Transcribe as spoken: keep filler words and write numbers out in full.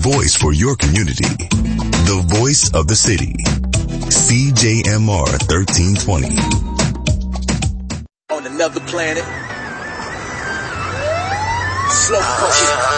voice for your community. The voice of the city. C J M R thirteen twenty. On another planet. Slow motion.